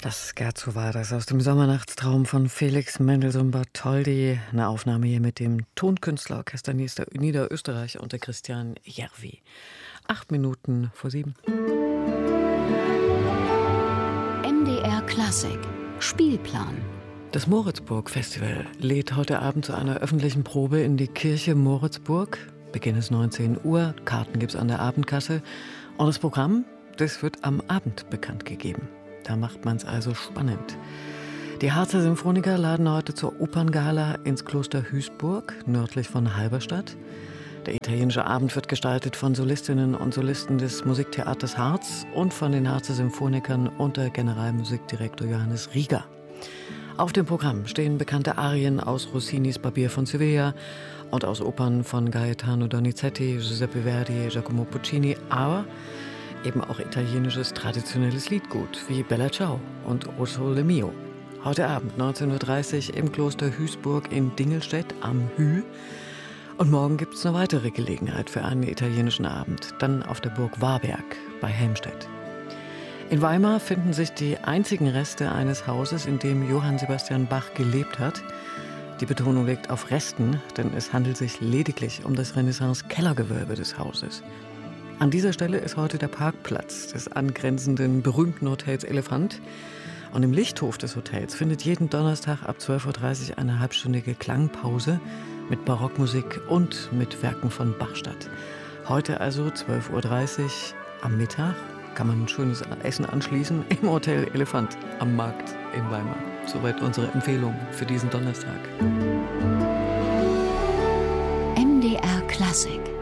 Das Scherzo war das aus dem Sommernachtstraum von Felix Mendelssohn Bartholdy. Eine Aufnahme hier mit dem Tonkünstlerorchester Niederösterreich unter Christian Järvi. 7:08. MDR Klassik Spielplan. Das Moritzburg-Festival lädt heute Abend zu einer öffentlichen Probe in die Kirche Moritzburg. Beginn ist 19 Uhr, Karten gibt's an der Abendkasse. Und das Programm, das wird am Abend bekannt gegeben. Da macht man's also spannend. Die Harzer Symphoniker laden heute zur Operngala ins Kloster Hüßburg, nördlich von Halberstadt. Der italienische Abend wird gestaltet von Solistinnen und Solisten des Musiktheaters Harz und von den Harzer Symphonikern unter Generalmusikdirektor Johannes Rieger. Auf dem Programm stehen bekannte Arien aus Rossinis Barbier von Sevilla und aus Opern von Gaetano Donizetti, Giuseppe Verdi, Giacomo Puccini, aber eben auch italienisches traditionelles Liedgut wie Bella Ciao und O Sole Mio. Heute Abend 19:30 Uhr im Kloster Hüßburg in Dingelstedt am Hü. Und morgen gibt es eine weitere Gelegenheit für einen italienischen Abend, dann auf der Burg Warberg bei Helmstedt. In Weimar finden sich die einzigen Reste eines Hauses, in dem Johann Sebastian Bach gelebt hat. Die Betonung liegt auf Resten, denn es handelt sich lediglich um das Renaissance-Kellergewölbe des Hauses. An dieser Stelle ist heute der Parkplatz des angrenzenden berühmten Hotels Elefant. Und im Lichthof des Hotels findet jeden Donnerstag ab 12:30 Uhr eine halbstündige Klangpause mit Barockmusik und mit Werken von Bach statt. Heute also 12:30 Uhr am Mittag kann man ein schönes Essen anschließen im Hotel Elefant am Markt in Weimar. Soweit unsere Empfehlung für diesen Donnerstag. MDR Klassik.